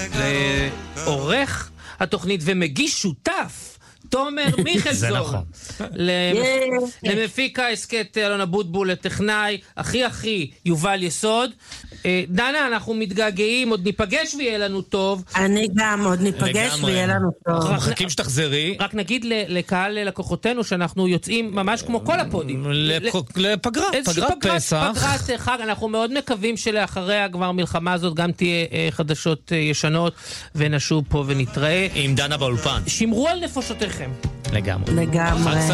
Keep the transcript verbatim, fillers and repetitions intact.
ועורך התוכנית ומגיש שותף תומר מיכלזון. זה נכון. למפיק העסקת אלון אבוטבול, לטכנאי הכי הכי יובל יסוד. דנה, אנחנו מתגעגעים, עוד ניפגש ויהיה לנו טוב. אני גם, עוד ניפגש ויהיה לנו טוב. מחכים שתחזרי. רק נגיד לקהל לקוחותינו שאנחנו יוצאים ממש כמו כל הפודים. לפגרה, פגרת פסח. פגרת חג, אנחנו מאוד מקווים שלאחריה כבר מלחמה הזאת גם תהיה חדשות ישנות, ונשוב פה ונתראה. עם דנה באולפן. שמרו על נפשותיכם. לגמרי. לגמרי.